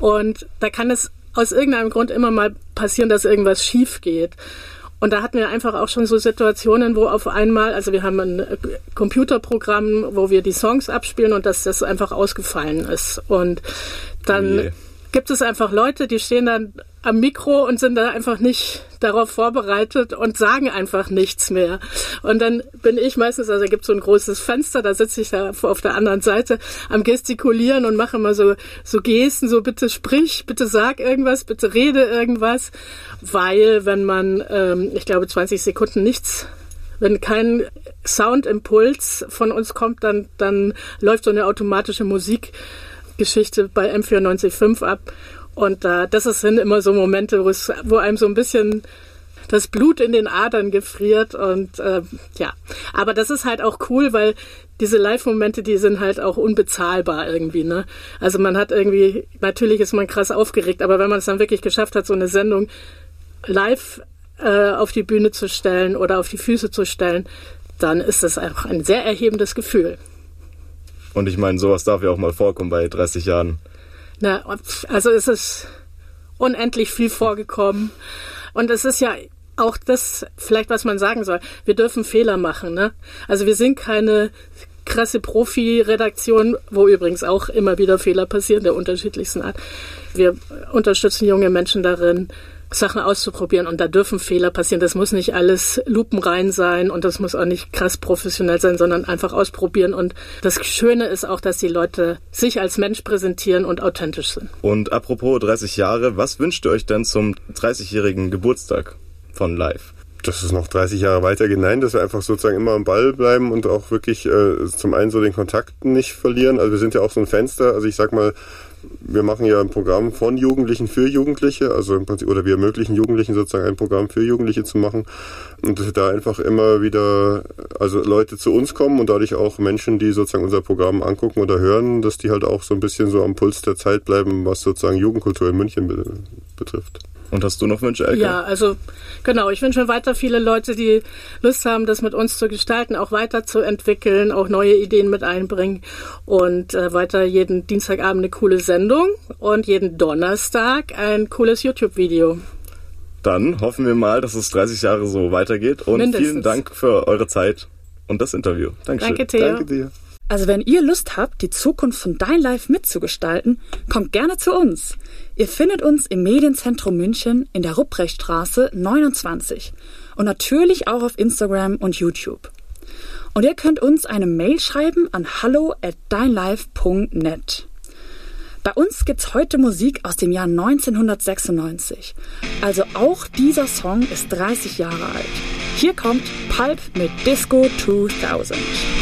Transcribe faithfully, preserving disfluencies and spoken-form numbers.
Und da kann es aus irgendeinem Grund immer mal passieren, dass irgendwas schief geht. Und da hatten wir einfach auch schon so Situationen, wo auf einmal, also wir haben ein Computerprogramm, wo wir die Songs abspielen und dass das einfach ausgefallen ist. Und dann oh gibt es einfach Leute, die stehen dann am Mikro und sind da einfach nicht darauf vorbereitet und sagen einfach nichts mehr. Und dann bin ich meistens, also da gibt es so ein großes Fenster, da sitze ich da auf der anderen Seite am Gestikulieren und mache immer so, so Gesten, so bitte sprich, bitte sag irgendwas, bitte rede irgendwas. Weil wenn man, ähm, ich glaube, zwanzig Sekunden nichts, wenn kein Soundimpuls von uns kommt, dann, dann läuft so eine automatische Musikgeschichte bei M vierundneunzig Komma fünf ab. Und äh, das sind immer so Momente, wo es, wo einem so ein bisschen das Blut in den Adern gefriert. Und äh, ja, aber das ist halt auch cool, weil diese Live-Momente, die sind halt auch unbezahlbar irgendwie, ne? Also man hat irgendwie, natürlich ist man krass aufgeregt, aber wenn man es dann wirklich geschafft hat, so eine Sendung live äh, auf die Bühne zu stellen oder auf die Füße zu stellen, dann ist das einfach ein sehr erhebendes Gefühl. Und ich meine, sowas darf ja auch mal vorkommen bei dreißig Jahren. Na, also es ist unendlich viel vorgekommen. Und es ist ja auch das, vielleicht was man sagen soll, wir dürfen Fehler machen, ne? Also wir sind keine krasse Profi-Redaktion, wo übrigens auch immer wieder Fehler passieren, der unterschiedlichsten Art. Wir unterstützen junge Menschen darin, Sachen auszuprobieren und da dürfen Fehler passieren. Das muss nicht alles lupenrein sein und das muss auch nicht krass professionell sein, sondern einfach ausprobieren. Und das Schöne ist auch, dass die Leute sich als Mensch präsentieren und authentisch sind. Und apropos dreißig Jahre, was wünscht ihr euch denn zum dreißigjährigen Geburtstag von Live? Dass es noch dreißig Jahre weitergeht. Nein, dass wir einfach sozusagen immer am Ball bleiben und auch wirklich äh, zum einen so den Kontakt nicht verlieren. Also wir sind ja auch so ein Fenster, also ich sag mal, wir machen ja ein Programm von Jugendlichen für Jugendliche, also im Prinzip, oder wir ermöglichen Jugendlichen sozusagen ein Programm für Jugendliche zu machen und dass da einfach immer wieder, also Leute zu uns kommen und dadurch auch Menschen, die sozusagen unser Programm angucken oder hören, dass die halt auch so ein bisschen so am Puls der Zeit bleiben, was sozusagen Jugendkultur in München be- betrifft. Und hast du noch Wünsche, Elke? Ja, also genau, ich wünsche mir weiter viele Leute, die Lust haben, das mit uns zu gestalten, auch weiterzuentwickeln, auch neue Ideen mit einbringen und äh, weiter jeden Dienstagabend eine coole Sendung und jeden Donnerstag ein cooles YouTube-Video. Dann hoffen wir mal, dass es dreißig Jahre so weitergeht und Mindestens. Vielen Dank für eure Zeit und das Interview. Dankeschön. Danke, Theo. Danke dir. Also wenn ihr Lust habt, die Zukunft von Dein Live mitzugestalten, kommt gerne zu uns. Ihr findet uns im Medienzentrum München in der Rupprechtstraße neunundzwanzig und natürlich auch auf Instagram und YouTube. Und ihr könnt uns eine Mail schreiben an hallo at deinlive punkt net. Bei uns gibt's heute Musik aus dem Jahr neunzehnhundertsechsundneunzig. Also auch dieser Song ist dreißig Jahre alt. Hier kommt Pulp mit Disco zweitausend.